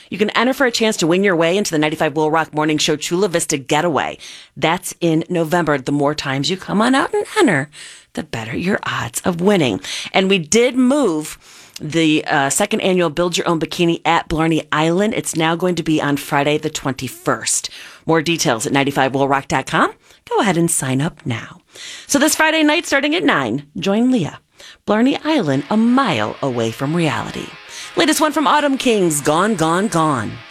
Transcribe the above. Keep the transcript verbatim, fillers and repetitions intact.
You can enter for a chance to win your way into the ninety-five Will Rock Morning Show Chula Vista Getaway. That's in November. The more times you come on out and enter, the better your odds of winning. And we did move the uh, second annual Build Your Own Bikini at Blarney Island. It's now going to be on Friday the twenty-first. More details at ninety-five will rock dot com. Go ahead and sign up now. So this Friday night, starting at nine, join Leah. Blarney Island, a mile away from reality. Latest one from Autumn Kings, Gone, Gone, Gone.